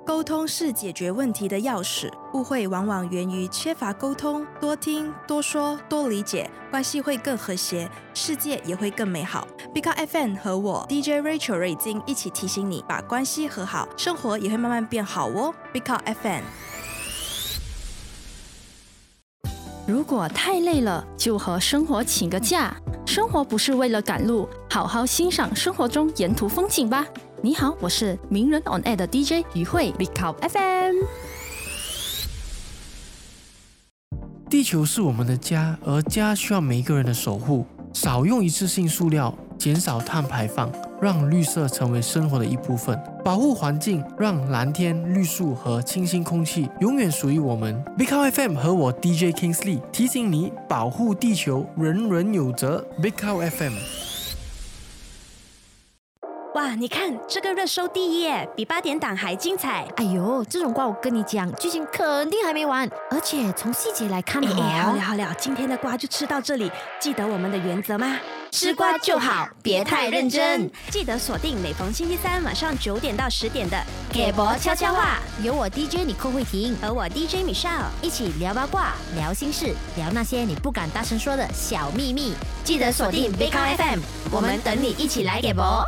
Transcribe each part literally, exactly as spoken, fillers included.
沟通是解决问题的钥匙，误会往往源于缺乏沟通，多听、多说、多理解，关系会更和谐，世界也会更美好。Big Up F M 和我 D J Rachel 瑞金一起提醒你，把关系和好，生活也会慢慢变好哦。Big Up F M。 如果太累了，就和生活请个假。生活不是为了赶路，好好欣赏生活中沿途风景吧。你好，我是名人 on air 的 D J 于慧 Big Up F M。 地球是我们的家，而家需要每一个人的守护。少用一次性塑料，减少碳排放，让绿色成为生活的一部分。保护环境，让蓝天、绿树和清新空气永远属于我们。Big Up F M 和我 D J Kingsley 提醒你，保护地球，人人有责。Big Up F M。 哇，你看这个热搜第一耶，比八点档还精彩。 哎呦，这种瓜我跟你讲，剧情肯定还没完，而且从细节来看， 哎哎，好了好了，今天的瓜就吃到这里。记得我们的原则吗？吃瓜就好，别太认真。记得锁定每逢星期三晚上九点到十点的《给博悄悄话》， 有我 D J 你寇慧婷和我 D J Michelle 一起聊八卦、聊心事、聊那些你不敢大声说的小秘密。 记得锁定 Big Up F M， 我们等你一起来给博。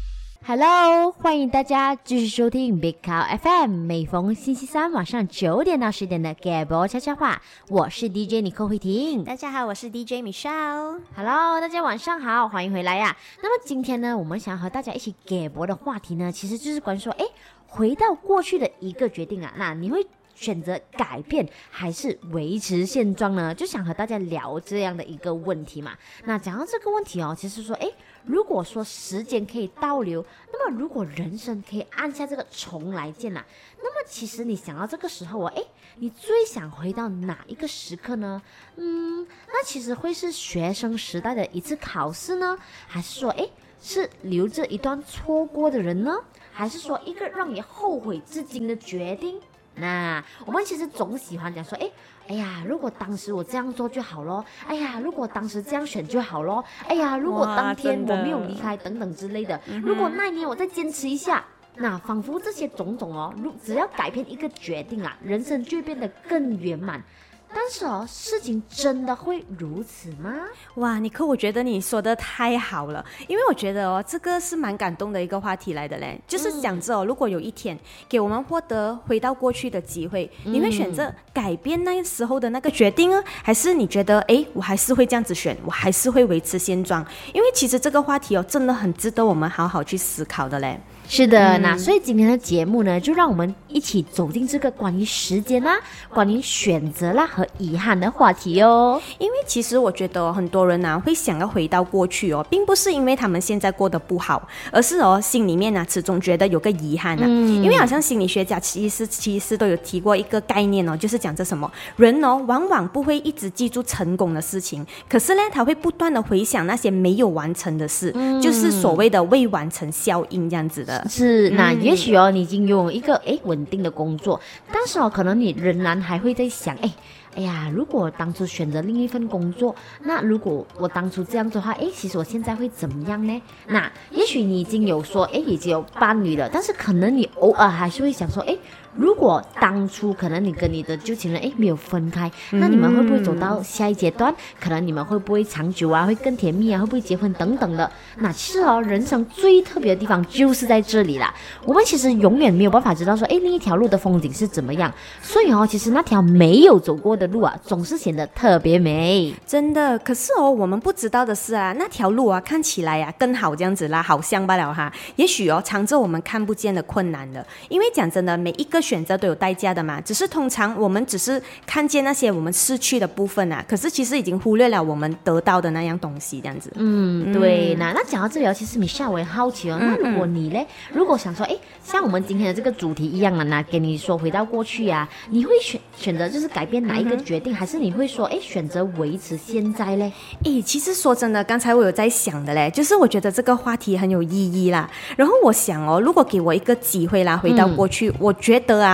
Hello， 欢迎大家继续收听 Big Up F M， 每逢星期三晚上九点到十点的给博悄悄话，我是 D J 你寇慧婷。 大家好，我是 D J Michelle。 Hello， 大家晚上好，欢迎回来呀。那么今天呢，我们想要和大家一起给博的话题呢，其实就是关于说，哎，回到过去的一个决定啊，那你会选择改变还是维持现状呢？就想和大家聊这样的一个问题嘛。那讲到这个问题哦，其实说，哎，如果说时间可以倒流，那么如果人生可以按下这个重来键啊，那么其实你想到这个时候哦，哎，你最想回到哪一个时刻呢？嗯，那其实会是学生时代的一次考试呢，还是说，哎，是留着一段错过的人呢？还是说一个让你后悔至今的决定？那我们其实总喜欢讲说，哎，哎呀，如果当时我这样做就好咯，哎呀，如果当时这样选就好咯，哎呀，如果当天我没有离开等等之类的，如果那一年我再坚持一下，那仿佛这些种种哦，只要改变一个决定啊，人生就会变得更圆满。但是哦，事情真的会如此吗？ 哇，尼克，我觉得你说的太好了，因为我觉得哦，这个是蛮感动的一个话题来的嘞。就是想着哦，如果有一天给我们获得回到过去的机会，嗯、你会选择改变那时候的那个决定呢，还是你觉得，哎，我还是会这样子选，我还是会维持现状？因为其实这个话题哦，真的很值得我们好好去思考的嘞。 是的，嗯、那所以今天的节目呢，就让我们一起走进这个关于时间啦、关于选择啦和遗憾的话题哦。 因为其实我觉得、哦、很多人啊会想要回到过去哦，并不是因为他们现在过得不好，而是哦心里面啊始终觉得有个遗憾啊。嗯、因为好像心理学家其实其实都有提过一个概念哦，就是讲这什么人哦往往不会一直记住成功的事情，可是呢他会不断的回想那些没有完成的事，嗯、就是所谓的未完成效应这样子的。 是，那也许哦，你已经拥有一个诶稳定的工作，但是哦，可能你仍然还会在想，诶。哎呀，如果当初选择另一份工作，那如果我当初这样做的话，哎，其实我现在会怎么样呢？那也许你已经有说，哎，已经有伴侣了，但是可能你偶尔还是会想说，哎，如果当初可能你跟你的旧情人哎没有分开，那你们会不会走到下一阶段？可能你们会不会长久啊？会更甜蜜啊？会不会结婚等等的？那其实哦，人生最特别的地方就是在这里啦。我们其实永远没有办法知道说，哎，另一条路的风景是怎么样。所以哦，其实那条没有走过的路啊，总是显得特别美。 真的，可是哦，我们不知道的是啊，那条路啊，看起来啊更好这样子啦，好像罢了哈。也许哦，藏着我们看不见的困难的。因为讲真的，每一个选择都有代价的嘛。只是通常我们只是看见那些我们失去的部分啊，可是其实已经忽略了我们得到的那样东西，这样子。 嗯，对。嗯、那那讲到这里哦，其实米夏我也好奇哦，那如果你嘞，如果想说，哎，像我们今天的这个主题一样啊，那给你说回到过去啊，你会选选择就是改变哪一个决定？嗯、还是你会说，哎，选择维持现在嘞？ 哎，其实说真的，刚才我有在想的嘞，就是我觉得这个话题很有意义啦。然后我想哦，如果给我一个机会啦，回到过去，嗯、我觉得啊，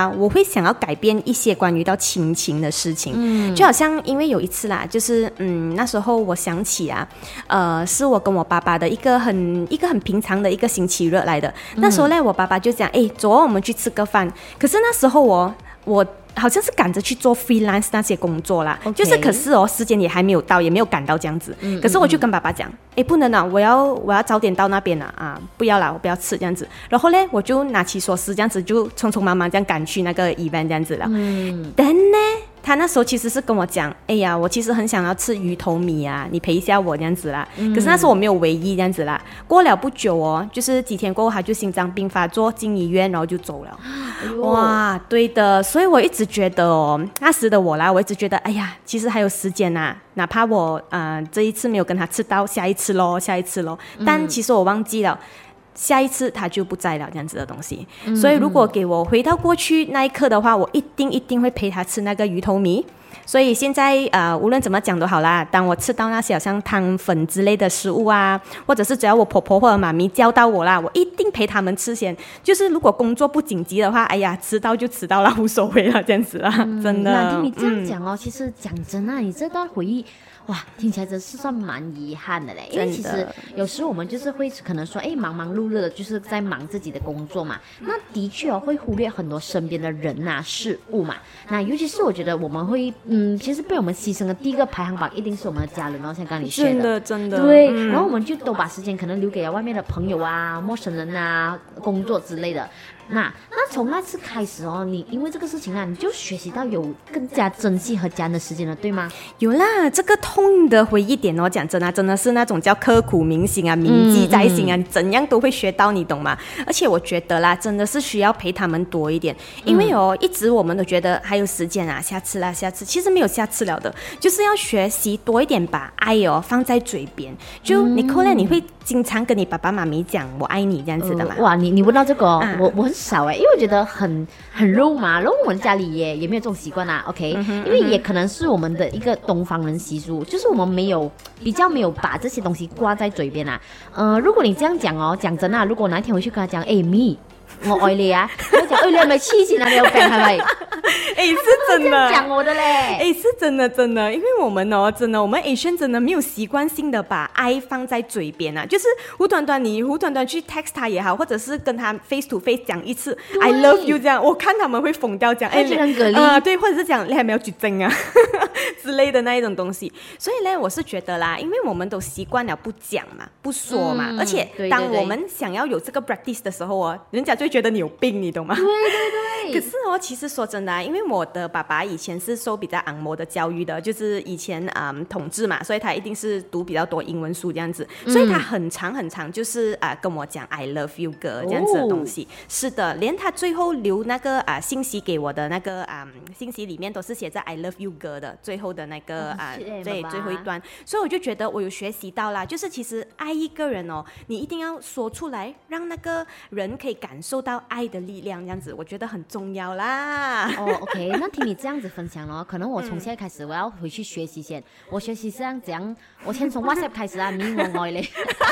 啦，我会想要改变一些关于到亲情的事情，嗯，就好像因为有一次啦，就是嗯那时候我想起啊，呃，是我跟我爸爸的一个很一个很平常的一个星期日来的，那时候呢，我爸爸就讲，哎，走啊，我们去吃个饭。可是那时候我我。好像是赶着去做 freelance 那些工作啦， okay. 就是可是哦，时间也还没有到，也没有赶到这样子。嗯、可是我就跟爸爸讲，哎，不能啊，我要我要早点到那边啊，啊，不要啦，我不要吃这样子。然后呢，我就拿起锁匙这样子，就匆匆忙忙这样赶去那个 event 这样子了。嗯，但呢，他那时候其实是跟我讲，哎呀，我其实很想要吃鱼头米啊，你陪一下我这样子啦。嗯、可是那时候我没有唯一这样子啦。过了不久哦，就是几天过后，他就心脏病发作进医院，然后就走了。哎、哇，对的，所以我一直觉得哦，那时的我啦，我一直觉得，哎呀，其实还有时间呐、啊，哪怕我呃这一次没有跟他吃到，下一次咯，下一次咯。但其实我忘记了。下一次他就不在了，这样子的东西。嗯、所以如果给我回到过去那一刻的话，我一定一定会陪他吃那个鱼头米。所以现在呃，无论怎么讲都好啦，当我吃到那些好像汤粉之类的食物啊，或者是只要我婆婆或者妈咪叫到我啦，我一定陪他们吃先。就是如果工作不紧急的话，哎呀，迟到就迟到了，无所谓了，这样子啦，嗯、真的。 那听你这样讲哦，嗯、其实讲真啊，你这段回忆。哇，听起来真是算蛮遗憾的嘞，因为其实有时我们就是会可能说，哎，忙忙碌碌的，就是在忙自己的工作嘛。那的确哦，会忽略很多身边的人啊、事物嘛。那尤其是我觉得我们会，嗯，其实被我们牺牲的第一个排行榜一定是我们的家人哦，像刚刚你说的， 真的真的， 对。 嗯、 然后我们就都把时间可能留给了外面的朋友啊、陌生人啊、工作之类的。那那从那次开始哦，你因为这个事情啊，你就学习到有更加珍惜和家人的时间了，对吗？ 有啦，这个痛的回忆点哦，讲真啊，真的是那种叫刻骨铭心啊，铭记在心啊，嗯嗯、你怎样都会学到，你懂吗？而且我觉得啦，真的是需要陪他们多一点，因为哦，一直我们都觉得还有时间啊，下次啦，下次，其实没有下次了的，就是要学习多一点，把爱哦放在嘴边。就你可能你会经常跟你爸爸妈咪讲我爱你这样子的嘛？ 呃、哇，你你问到这个、哦啊、我我很少哎，因为我觉得很很肉麻，然后我们家里也也没有这种习惯啊 ，OK，、嗯、因为也可能是我们的一个东方人习俗，就是我们没有比较没有把这些东西挂在嘴边啊。呃，如果你这样讲哦，讲真啊，如果哪一天回去跟他讲，哎咪。我愛你啊！我講，哎，你係咪黐線啊？你有病係咪？ 哎，是真的。 這樣講我的嘞。 哎，是真的，真的，因為我們哦，真的，我們 Asian 真的沒有習慣性的把愛放在嘴邊啊，就是胡短短你胡短短去 text 他也好，或者是跟他 face to face 講一次 I love you 這樣，我看他們會瘋掉，講哎，啊、呃，對，或者是講你係咪有絕症啊之類的那一種東西。所以呢，我是覺得啦，因為我們都習慣了不講嘛，不說嘛，嗯、而且當我們想要有這個 practice 的時候哦，人家就覺得你有病，你懂嗎？ 對對對。 可是哦，其實說真的、啊，因為我的爸爸以前是受比較按摩的教育的，就是以前嗯統治嘛，所以他一定是讀比較多英文書這樣子，嗯、所以他很長很長，就是啊、呃、跟我講 I love you 哥這樣子的東西。哦、是的，連他最後留那個啊、呃、信息給我的那個啊、呃、信息裡面都是寫在 I love you 哥的最後的那個啊、哦呃、對最後一段，所以我就覺得我有學習到啦，就是其實愛一個人哦，你一定要說出來，讓那個人可以感受到愛的力量，這樣子我覺得很重要啦。 哦 ，OK， 那聽你這樣子分享咯，可能我從現在開始我要回去學習先，我學習這樣講，我先從 WhatsApp 開始啊，咪我愛你。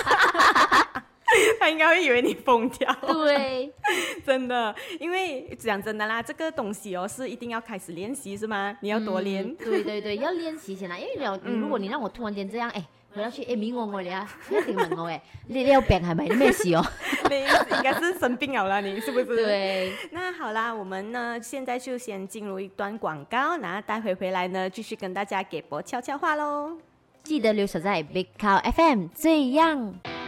他應該會以為你瘋掉。 對， 真的，因為講真的啦，這個東西哦是一定要開始練習，是嗎？你要多練。嗯、對對對，要練習先啦，因為你、嗯、如果你讓我突然間這樣，哎。回到去，哎，咪我愛你啊，一定問我誒，你你有病係咪？你咩事哦？ 你應該是生病了啦，你是不是？ 對。 那好啦，我們呢現在就先進入一段廣告，然後待會回來呢繼續跟大家給波悄悄話嘍。 記得留守在 Big Cow F M，這樣。